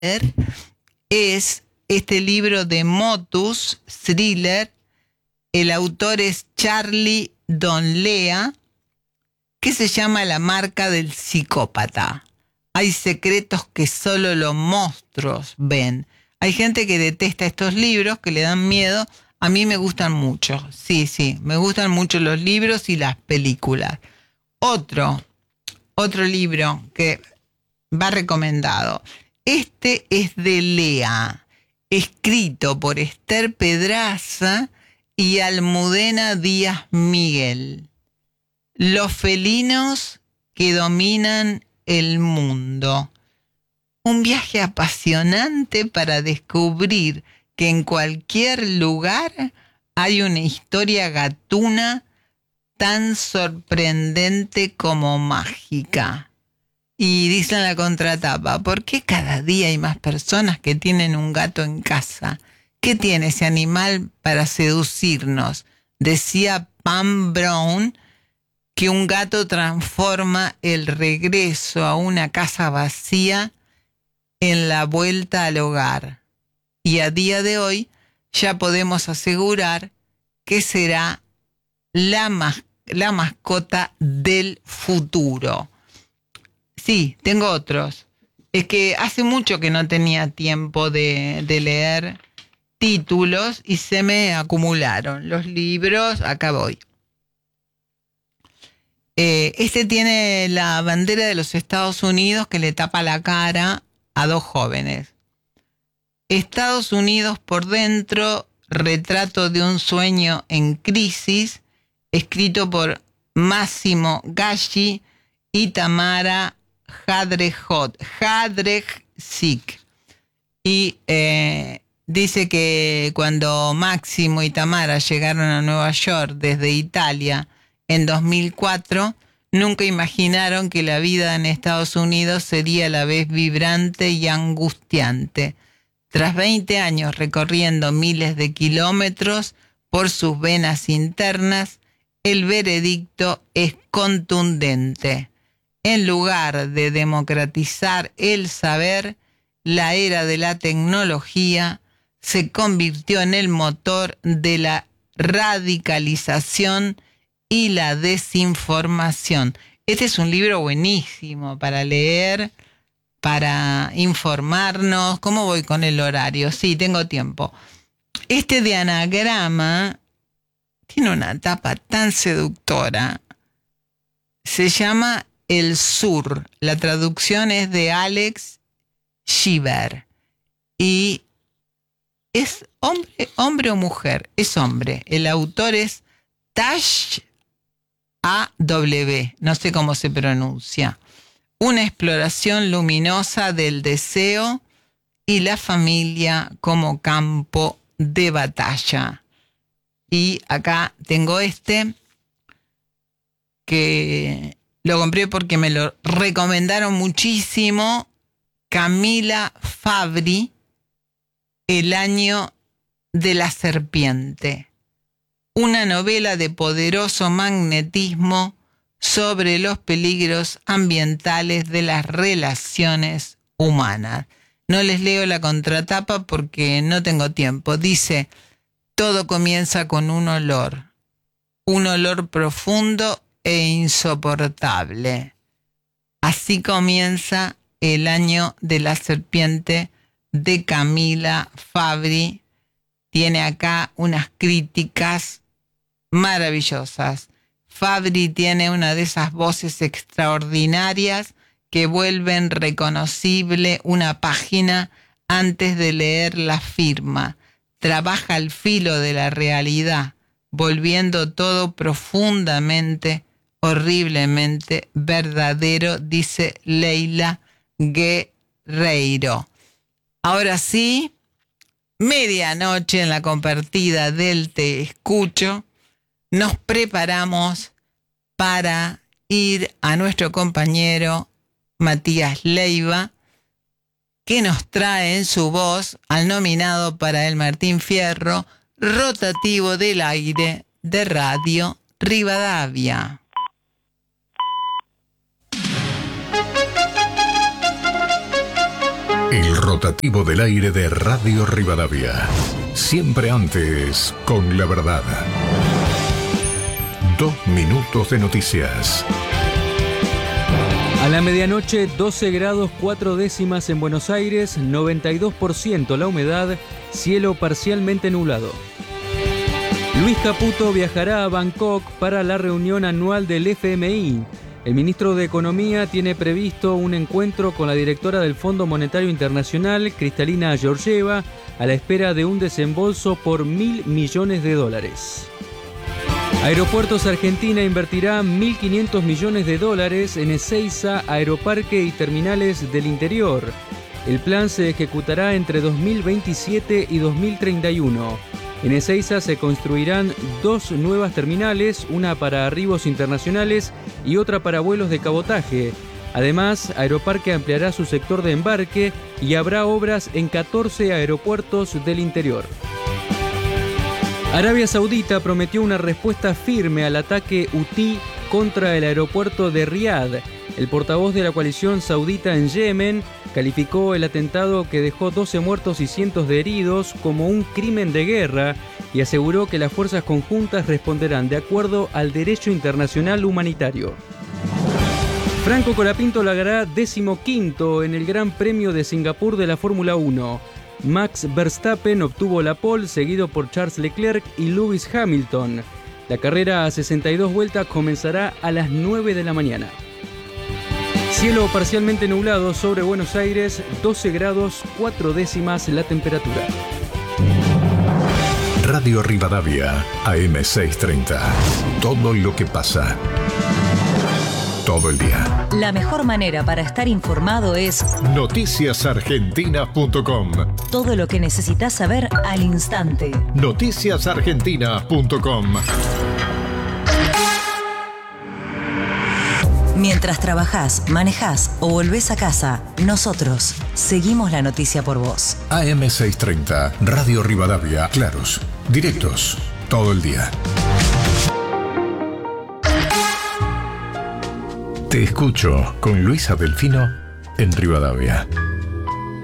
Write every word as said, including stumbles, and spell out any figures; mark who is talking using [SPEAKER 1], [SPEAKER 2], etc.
[SPEAKER 1] es este libro de Motus, thriller. El autor es Charlie Donlea, que se llama La marca del psicópata. Hay secretos que solo los monstruos ven. Hay gente que detesta estos libros, que le dan miedo. A mí me gustan mucho. Sí, sí, me gustan mucho los libros y las películas. Otro, otro libro que va recomendado. Este es de Lea, escrito por Esther Pedraza y Almudena Díaz Miguel. Los felinos que dominan el mundo. Un viaje apasionante para descubrir que en cualquier lugar hay una historia gatuna tan sorprendente como mágica. Y dice en la contratapa, ¿por qué cada día hay más personas que tienen un gato en casa? ¿Qué tiene ese animal para seducirnos? Decía Pam Brown que un gato transforma el regreso a una casa vacía en la vuelta al hogar. Y a día de hoy ya podemos asegurar que será la, mas- la mascota del futuro. Sí, tengo otros. Es que hace mucho que no tenía tiempo de, de leer títulos y se me acumularon los libros. Acá voy. Eh, este tiene la bandera de los Estados Unidos que le tapa la cara a dos jóvenes. Estados Unidos por dentro, retrato de un sueño en crisis, escrito por Máximo Gaggi y Tamara Jadrejczyk. Y eh, dice que cuando Máximo y Tamara llegaron a Nueva York desde Italia en dos mil cuatro, nunca imaginaron que la vida en Estados Unidos sería a la vez vibrante y angustiante. Tras veinte años recorriendo miles de kilómetros por sus venas internas, el veredicto es contundente. En lugar de democratizar el saber, la era de la tecnología se convirtió en el motor de la radicalización y la desinformación. Este es un libro buenísimo para leer, para informarnos. ¿Cómo voy con el horario? Sí, tengo tiempo. Este de Anagrama tiene una tapa tan seductora. Se llama El Sur. La traducción es de Alex Shiver. Y es hombre, hombre o mujer. Es hombre. El autor es Tash A W. No sé cómo se pronuncia. Una exploración luminosa del deseo y la familia como campo de batalla. Y acá tengo este que lo compré porque me lo recomendaron muchísimo. Camila Fabri, El año de la serpiente. Una novela de poderoso magnetismo sobre los peligros ambientales de las relaciones humanas. No les leo la contratapa porque no tengo tiempo. Dice, todo comienza con un olor, un olor profundo e insoportable. Así comienza El año de la serpiente de Camila Fabri. Tiene acá unas críticas maravillosas. Fabri tiene una de esas voces extraordinarias que vuelven reconocible una página antes de leer la firma. Trabaja al filo de la realidad, volviendo todo profundamente, horriblemente verdadero, dice Leila Guerreiro. Ahora sí, medianoche en la compartida del Te Escucho, nos preparamos para ir a nuestro compañero Matías Leiva, que nos trae en su voz al nominado para el Martín Fierro rotativo del aire de Radio Rivadavia.
[SPEAKER 2] El rotativo del aire de Radio Rivadavia. Siempre antes, con la verdad. Dos minutos de noticias.
[SPEAKER 3] A la medianoche, doce grados cuatro décimas en Buenos Aires, noventa y dos por ciento la humedad, cielo parcialmente nublado. Luis Caputo viajará a Bangkok para la reunión anual del F M I. El ministro de Economía tiene previsto un encuentro con la directora del Fondo Monetario Internacional, Kristalina Georgieva, a la espera de un desembolso por mil millones de dólares. Aeropuertos Argentina invertirá mil quinientos millones de dólares en Ezeiza, Aeroparque y terminales del interior. El plan se ejecutará entre dos mil veintisiete y dos mil treinta y uno. En Ezeiza se construirán dos nuevas terminales, una para arribos internacionales y otra para vuelos de cabotaje. Además, Aeroparque ampliará su sector de embarque y habrá obras en catorce aeropuertos del interior. Arabia Saudita prometió una respuesta firme al ataque hutí contra el aeropuerto de Riad. El portavoz de la coalición saudita en Yemen calificó el atentado, que dejó doce muertos y cientos de heridos, como un crimen de guerra y aseguró que las fuerzas conjuntas responderán de acuerdo al derecho internacional humanitario. Franco Colapinto logrará decimoquinto en el Gran Premio de Singapur de la Fórmula uno. Max Verstappen obtuvo la pole, seguido por Charles Leclerc y Lewis Hamilton. La carrera a sesenta y dos vueltas comenzará a las nueve de la mañana. Cielo parcialmente nublado sobre Buenos Aires, doce grados cuatro décimas la temperatura.
[SPEAKER 2] Radio Rivadavia, A M seiscientos treinta. Todo lo que pasa. Todo el día.
[SPEAKER 4] La mejor manera para estar informado es
[SPEAKER 2] noticias argentina punto com.
[SPEAKER 4] Todo lo que necesitas saber al instante.
[SPEAKER 2] noticias argentina punto com.
[SPEAKER 4] Mientras trabajás, manejás o volvés a casa, nosotros seguimos la noticia por vos.
[SPEAKER 2] A M seiscientos treinta, Radio Rivadavia, claros, directos, todo el día. Te escucho con Luisa Delfino en Rivadavia.